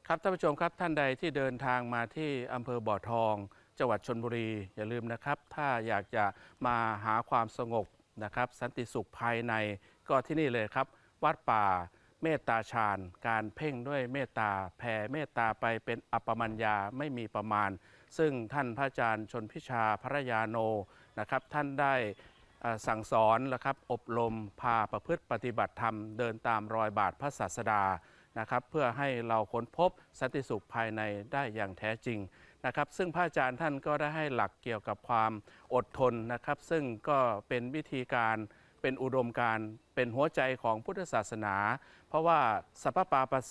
ครับท่านผู้ชมครับท่านใดที่เดินทางมาที่อำเภอบ่อทองจังหวัดชลบุรีอย่าลืมนะครับถ้าอยากจะมาหาความสงบนะครับสันติสุขภายในก็ที่นี่เลยครับวัดป่าเมตตาฌานการเพ่งด้วยเมตตาแผ่เมตตาไปเป็นอัปปมัญญาไม่มีประมาณซึ่งท่านพระอาจารย์ชนพิชาภรยาโนนะครับท่านได้สั่งสอนนะครับอบรมพาประพฤติปฏิบัติธรรมเดินตามรอยบาทพระศาสดานะครับเพื่อให้เราค้นพบสันติสุขภายในได้อย่างแท้จริงนะครับซึ่งพระอาจารย์ท่านก็ได้ให้หลักเกี่ยวกับความอดทนนะครับซึ่งก็เป็นวิธีการเป็นอุดมการณ์เป็นหัวใจของพุทธศาสนาเพราะว่าสัพพปาปัส